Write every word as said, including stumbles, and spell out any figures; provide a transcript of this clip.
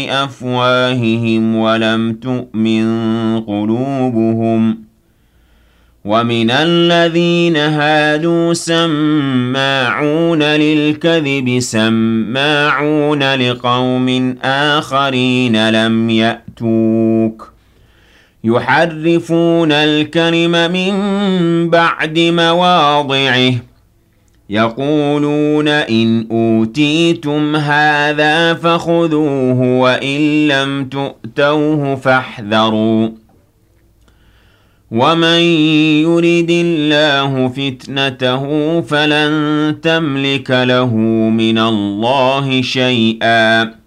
أفواههم ولم تؤمن قلوبهم ومن الذين هادوا سماعون للكذب سماعون لقوم آخرين لم يأتوك يحرفون الكلم من بعد مواضعه يقولون إن أوتيتم هذا فخذوه وإن لم تؤتوه فاحذروا ومن يرد الله فتنته فلن تملك له من الله شيئا